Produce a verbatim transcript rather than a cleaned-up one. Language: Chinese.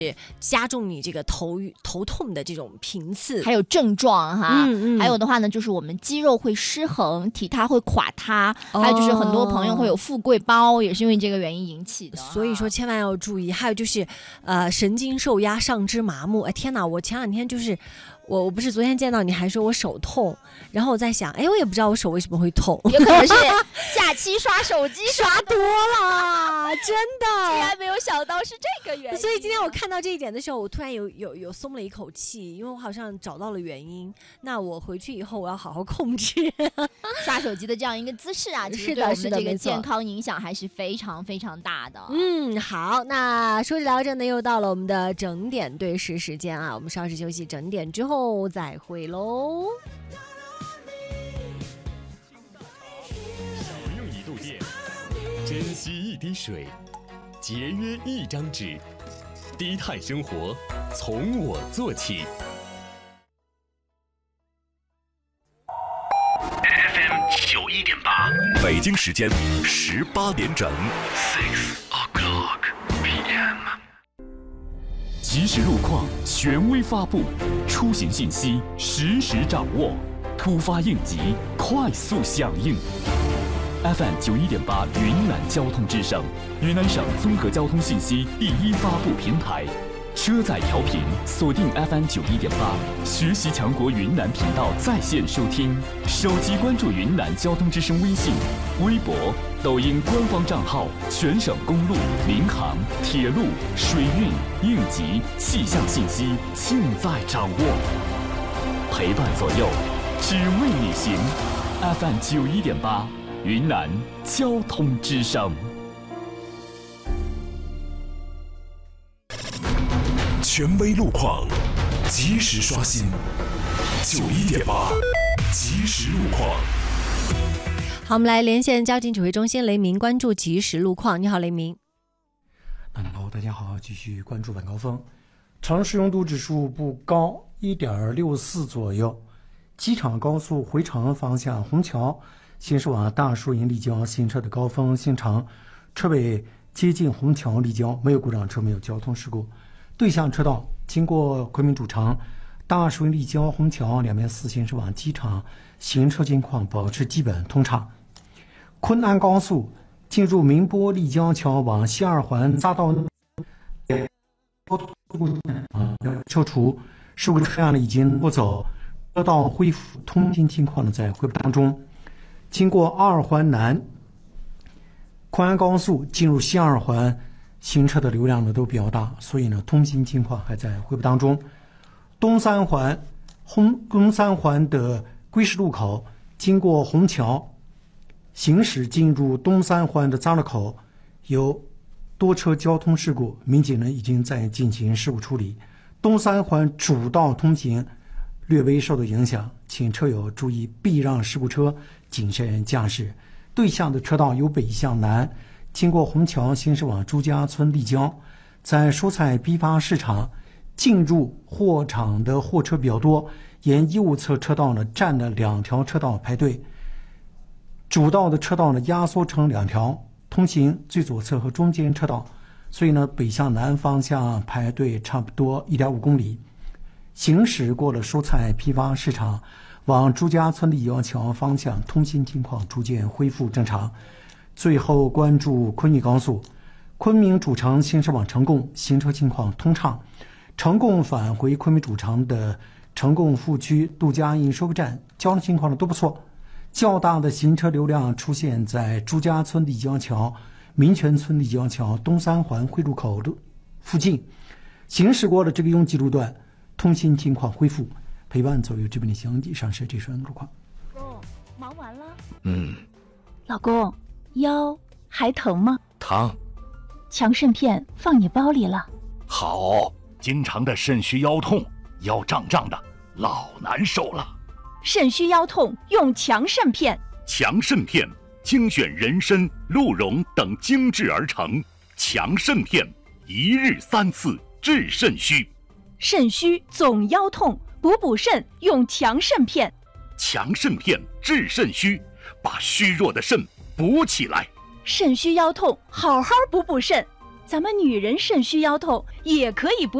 加重你这个头头痛的这种频次， 还有症状哈。 嗯嗯、 还有的话呢，就是我们肌肉会失衡，体态会垮塌，哦、还有就是很多朋友会有富贵包，也是因为这个原因引起的。 所以说千万要注意。还有就是，呃，神经受压、上肢麻木。哎，天哪！我前两天就是。我我不是昨天见到你还说我手痛，然后我在想，哎，我也不知道我手为什么会痛， 有可能是假期刷手机刷多了，真的， 竟然没有想到是这个原因。 所以今天我看到这一点的时候，我突然有有有松了一口气，因为我好像找到了原因。那我回去以后我要好好控制刷手机的这样一个姿势啊，其实对我们的这个健康影响还是非常非常大的。 嗯，好，那说着聊着呢，又到了我们的整点对时时间啊，我们稍事休息，整点之后。再会喽！ 少用一度电，珍惜一滴水，节约一张纸，低碳生活从我做起。 F M 九一点八， 北京时间十八点整。 Six o'clock P M。 即时路况权威发布，出行信息实时掌握，突发应急快速响应。F M 九一点八云南交通之声，云南省综合交通信息第一发布平台。车载调频锁定 F M 九一点八，学习强国云南频道在线收听，手机关注云南交通之声微信、微博、抖音官方账号，全省公路、民航、铁路、水运、应急、气象信息尽在掌握，陪伴左右，只为你行。F M 九一点八，云南交通之声。权威路况，及时刷新。九一点八，及时路况。 好，我们来连线交警指挥中心雷鸣，关注及时路况。你好，雷鸣。 好，大家好，继续关注晚高峰。城市拥堵指数不高，一点六四左右。机场高速回程方向虹桥行驶往大树营立交行车的高峰行程，车尾接近虹桥立交，没有故障车，没有交通事故。对向车道经过昆明主城、大树营立交、虹桥两边四行驶往机场，行车情况保持基本通畅。昆安高速进入宁波立交桥往西二环匝道撤除，事故车辆已经拖走，车道恢复通行情况呢在恢复当中。经过二环南昆安高速进入西二环，行车的流量呢都比较大，所以呢通行情况还在恢复当中。东三环红东三环的归市路口经过虹桥，行驶进入东三环的匝路口有多车交通事故，民警呢已经在进行事故处理。东三环主道通行略微受到影响，请车友注意避让事故车，谨慎驾驶。对向的车道由北向南经过虹桥行驶往朱家村立交，在蔬菜批发市场进入货场的货车比较多，沿右侧车道呢占了两条车道排队，主道的车道呢压缩成两条，通行最左侧和中间车道，所以呢北向南方向排队差不多 一点五公里。行驶过了蔬菜批发市场，往朱家村立交桥方向通行情况逐渐恢复正常。最后关注昆玉高速，昆明主城行驶往成贡，行车情况通畅。成贡返回昆明主城的成贡副区杜家营收费站交通情况都不错，较大的行车流量出现在朱家村立交桥、民权村立交桥、东三环汇入口的附近。行驶过了这个拥挤路段，通行情况恢复。陪伴左右这边的详以上是这段路况。 哦，忙完了？ 嗯。 老公，腰还疼吗？ 疼。 强肾片放你包里了。 好，经常的肾虚腰痛，腰胀胀的，老难受了。 肾虚腰痛用强肾片。 强肾片精选人参、鹿茸等精制而成，强肾片一日三次治肾虚。 肾虚总腰痛，补补肾用强肾片。 强肾片治肾虚，把虚弱的肾补起来。 肾虚腰痛，好好补补肾。 咱们女人肾虚腰痛也可以补